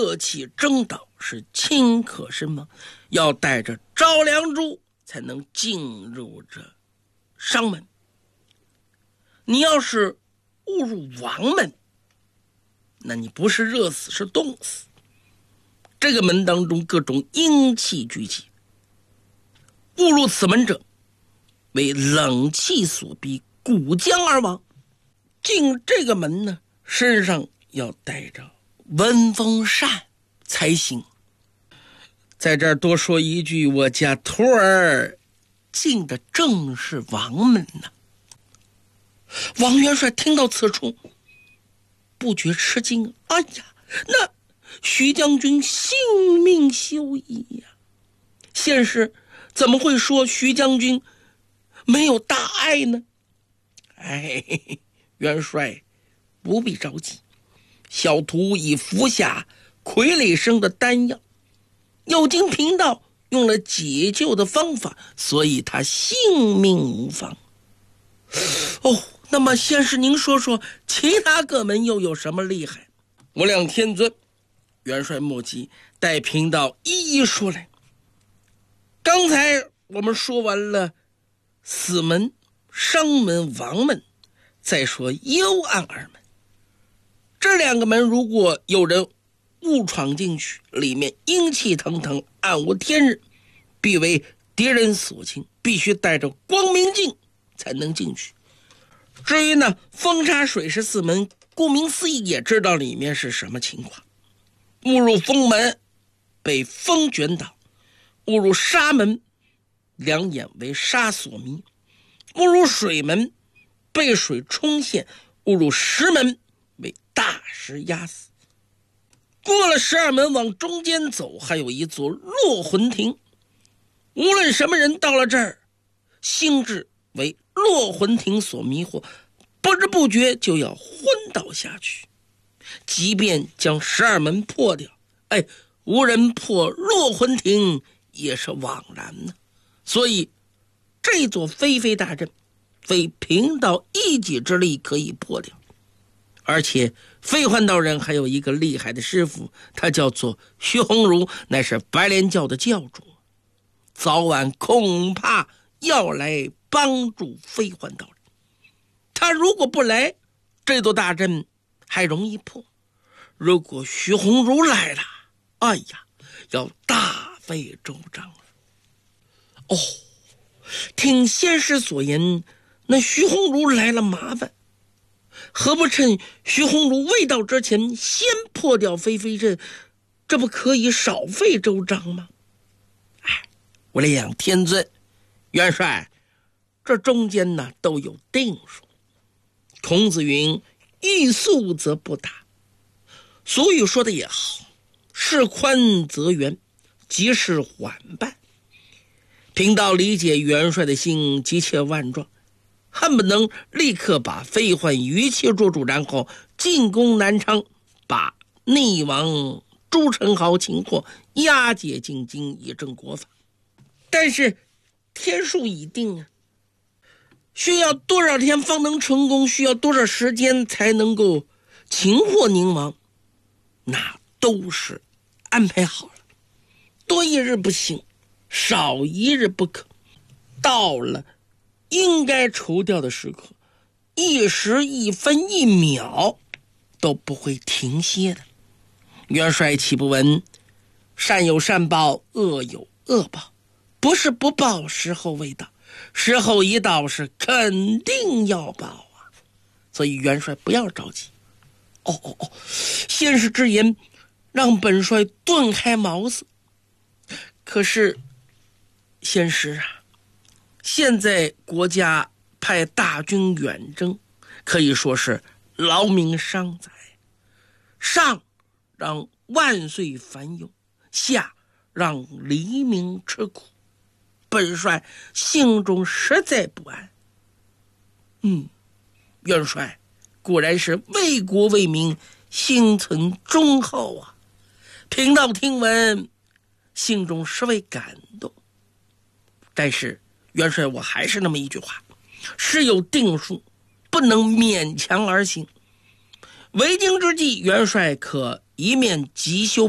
恶气蒸导，是顷刻身亡，要带着招梁珠才能进入这商门。你要是误入王门，那你不是热死是冻死。这个门当中各种阴气聚集，误入此门者为冷气所逼，鼓将而亡。进这个门呢，身上要带着温风扇才行。在这儿多说一句，我家徒儿进的正是王门呢。王元帅听到此处不觉吃惊，哎呀，那徐将军性命休矣呀！现实怎么会说徐将军没有大碍呢？哎，元帅不必着急，小徒已服下傀儡生的丹药，又经贫道用了解救的方法，所以他性命无妨。哦，那么先是您说说其他各门又有什么厉害？无量天尊，元帅莫急，待贫道一一说来。刚才我们说完了死门、商门、王门，再说幽暗二门。这两个门如果有人误闯进去，里面阴气腾腾，暗无天日，必为敌人所侵，必须带着光明镜才能进去。至于呢，风沙水势四门，顾名思义也知道里面是什么情况。误入风门被风卷倒，误入沙门两眼为沙所迷，误入水门被水冲陷，误入石门为大石压死。过了12门往中间走，还有一座落魂亭。无论什么人到了这儿，心智为落魂亭所迷惑，不知不觉就要昏倒下去。即便将12门破掉，无人破落魂亭也是枉然呢。所以这座飞飞大阵非贫道一己之力可以破掉。而且飞幻道人还有一个厉害的师傅，他叫做徐鸿儒，乃是白莲教的教主，早晚恐怕要来帮助飞幻道人。他如果不来，这座大阵还容易破；如果徐鸿儒来了，哎呀，要大费周章了。哦，听先师所言，那徐鸿儒来了麻烦，何不趁徐鸿儒未到之前先破掉飞飞阵，这不可以少费周章吗？无量天尊，元帅，这中间呢都有定数。孔子云：欲速则不达。俗语说的也好，事宽则圆，急事缓办。贫道理解元帅的心急切万状，恨不能立刻把飞幻余气捉住，然后进攻南昌，把逆王朱宸濠擒获，押解进京，以正国法。但是天数已定啊，需要多少天方能成功，需要多少时间才能够擒获宁王，那都是安排好了，多一日不行，少一日不可。到了应该除掉的时刻，一时一分一秒都不会停歇的。元帅岂不闻善有善报，恶有恶报，不是不报，时候未到，时候一到是肯定要报啊。所以元帅不要着急。先师之言让本帅顿开茅塞。可是先师啊，现在国家派大军远征，可以说是劳民伤财，上让万岁烦忧，下让黎民吃苦，本帅心中实在不安。元帅果然是为国为民，心存忠厚啊！贫道听闻，心中实为感动。但是元帅，我还是那么一句话，事有定数，不能勉强而行。为今之计，元帅可一面急修